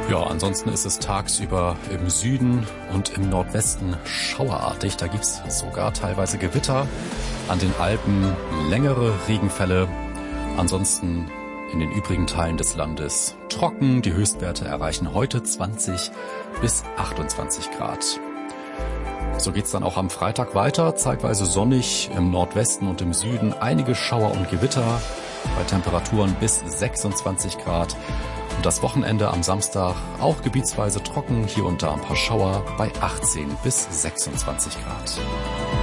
Ja, ansonsten ist es tagsüber im Süden und im Nordwesten schauerartig. Da gibt's sogar teilweise Gewitter. An den Alpen längere Regenfälle. Ansonsten in den übrigen Teilen des Landes trocken. Die Höchstwerte erreichen heute 20 bis 28 Grad. So geht's dann auch am Freitag weiter. Zeitweise sonnig im Nordwesten und im Süden. Einige Schauer und Gewitter bei Temperaturen bis 26 Grad. Und das Wochenende am Samstag auch gebietsweise trocken. Hier und da ein paar Schauer bei 18 bis 26 Grad.